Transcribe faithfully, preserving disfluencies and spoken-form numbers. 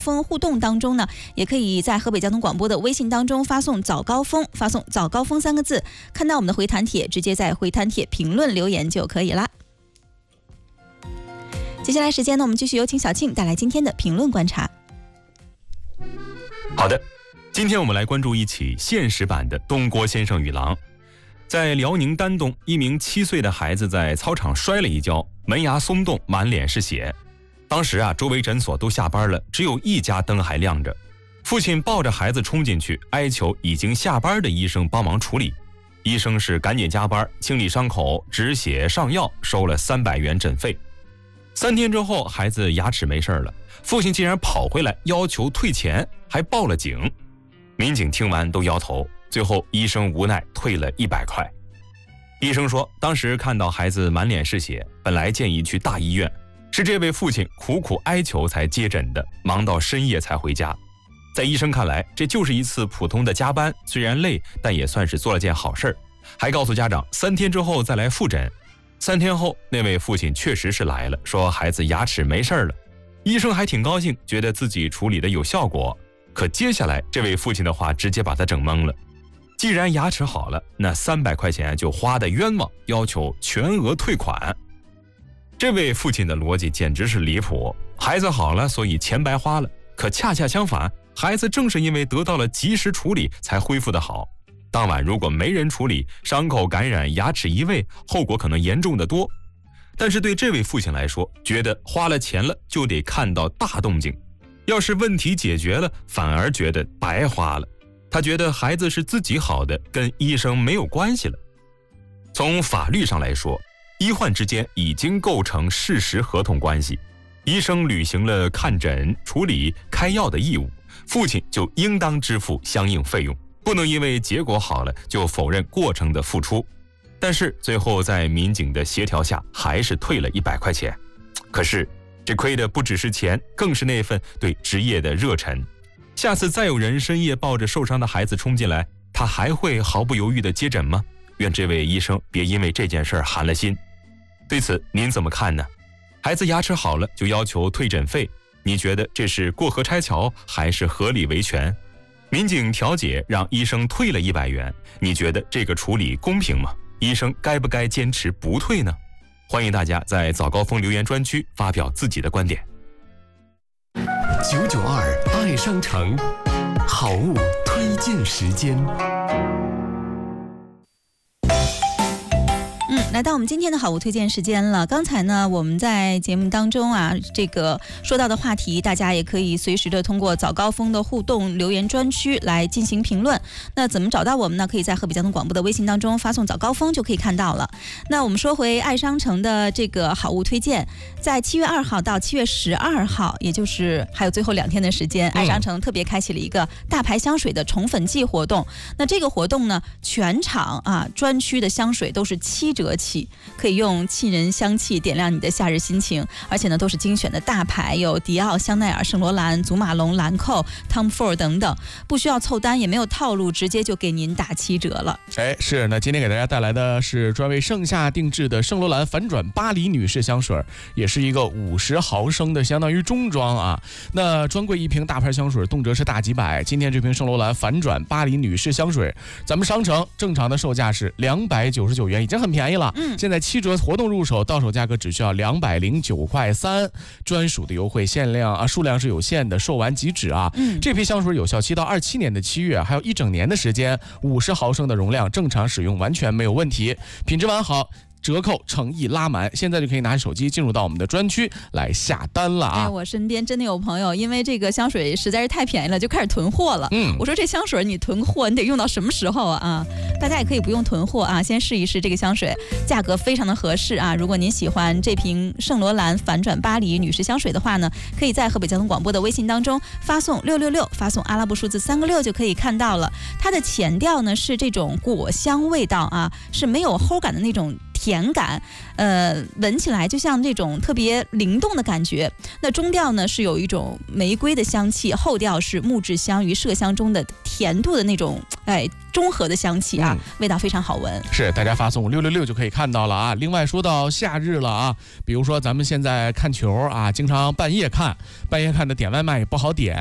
风互动当中呢，也可以在河北交通广播的微信当中发送早高峰，发送早高峰三个字，看到我们的回弹帖，直接在回弹帖评论留言就可以啦。接下来时间呢，我们继续有请小庆带来今天的评论观察。 好的，今天我们来关注一起现实版的东郭先生与狼。在辽宁丹东，一名七岁的孩子在操场摔了一跤，门牙松动，满脸是血。当时啊，周围诊所都下班了，只有一家灯还亮着。父亲抱着孩子冲进去，哀求已经下班的医生帮忙处理。医生是赶紧加班，清理伤口，止血上药，收了三百元诊费。三天之后，孩子牙齿没事了，父亲竟然跑回来要求退钱，还报了警。民警听完都摇头，最后医生无奈退了一百块。医生说，当时看到孩子满脸是血，本来建议去大医院，是这位父亲苦苦哀求才接诊的，忙到深夜才回家。在医生看来，这就是一次普通的加班，虽然累，但也算是做了件好事，还告诉家长三天之后再来复诊。三天后，那位父亲确实是来了，说孩子牙齿没事了。医生还挺高兴，觉得自己处理的有效果。可接下来这位父亲的话直接把他整懵了。既然牙齿好了，那三百块钱就花得冤枉，要求全额退款。这位父亲的逻辑简直是离谱，孩子好了，所以钱白花了。可恰恰相反，孩子正是因为得到了及时处理才恢复得好。当晚如果没人处理，伤口感染，牙齿移位，后果可能严重得多。但是对这位父亲来说，觉得花了钱了就得看到大动静，要是问题解决了，反而觉得白花了。他觉得孩子是自己好的，跟医生没有关系了。从法律上来说，医患之间已经构成事实合同关系，医生履行了看诊、处理、开药的义务，父亲就应当支付相应费用，不能因为结果好了就否认过程的付出。但是最后在民警的协调下，还是退了一百块钱。可是这亏的不只是钱，更是那份对职业的热忱。下次再有人深夜抱着受伤的孩子冲进来，他还会毫不犹豫地接诊吗？愿这位医生别因为这件事寒了心。对此您怎么看呢？孩子牙齿好了就要求退诊费，你觉得这是过河拆桥还是合理维权？民警调解让医生退了一百元，你觉得这个处理公平吗？医生该不该坚持不退呢？欢迎大家在早高峰留言专区发表自己的观点。 九九二爱商城好物推荐时间。 嗯，来到我们今天的好物推荐时间了。刚才呢，我们在节目当中啊，这个说到的话题，大家也可以随时的通过早高峰的互动留言专区来进行评论。那怎么找到我们呢？可以在河北交通广播的微信当中发送早高峰就可以看到了。那我们说回爱商城的这个好物推荐，在七月二号到七月十二号，也就是还有最后两天的时间，爱商城特别开启了一个大牌香水的宠粉季活动。那这个活动呢，全场啊专区的香水都是七折起，可以用沁人香气点亮你的夏日心情，而且呢都是精选的大牌，有迪奥、香奈儿、圣罗兰、祖马龙、兰蔻、Tom Ford 等等，不需要凑单，也没有套路，直接就给您打七折了。 哎，是，那今天给大家带来的是专为盛夏定制的圣罗兰反转巴黎女士香水，也是一个五十毫升的，相当于中装啊。那专柜一瓶大牌香水动辄是大几百，今天这瓶圣罗兰反转巴黎女士香水，咱们商城正常的售价是两百九十九元，已经很便宜了。嗯，现在七折活动入手，到手价格只需要两百零九块三，专属的优惠，限量啊，数量是有限的，售完即止啊。嗯，这批香水有效期到二七年的七月，还有一整年的时间，五十毫升的容量，正常使用完全没有问题，品质完好。折扣诚意拉满，现在就可以拿起手机进入到我们的专区来下单了啊！ 哎，我身边真的有朋友，因为这个香水实在是太便宜了，就开始囤货了。嗯，我说这香水你囤货，你得用到什么时候啊？啊，大家也可以不用囤货啊，先试一试这个香水，价格非常的合适啊。如果您喜欢这瓶圣罗兰反转巴黎女士香水的话呢，可以在河北交通广播的微信当中发送六六六，发送阿拉伯数字三个六就可以看到了。它的前调呢是这种果香味道啊，是没有齁感的那种甜感，呃，闻起来就像那种特别灵动的感觉。那中调呢是有一种玫瑰的香气，后调是木质香与麝香中的甜度的那种，哎，中和的香气啊，嗯、味道非常好闻。 是，大家发送六六六就可以看到了啊。另外说到夏日了啊，比如说咱们现在看球啊，经常半夜看，半夜看的点外卖也不好点。